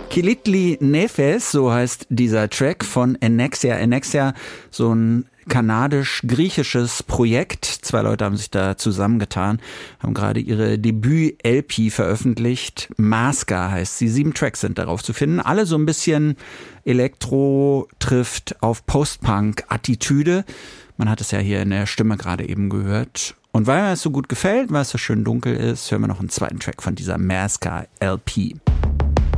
Kilitli Nefes, so heißt dieser Track von Ennexia. Ennexia, so ein kanadisch-griechisches Projekt. 2 Leute haben sich da zusammengetan, haben gerade ihre Debüt-LP veröffentlicht. Maska heißt sie. 7 Tracks sind darauf zu finden. Alle so ein bisschen Elektro trifft auf Post-Punk-Attitüde. Man hat es ja hier in der Stimme gerade eben gehört. Und weil mir es so gut gefällt, weil es so schön dunkel ist, hören wir noch einen zweiten Track von dieser Maska LP.